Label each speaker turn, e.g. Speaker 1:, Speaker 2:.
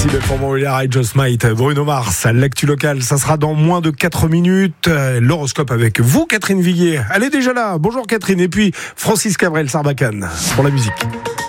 Speaker 1: Si belle pour mon I Just Might, Bruno Mars, l'actu locale, ça sera dans moins de 4 minutes. L'horoscope avec vous, Catherine Viguier. Elle est déjà là. Bonjour Catherine. Et puis Francis Cabrel Sarbacane pour la musique.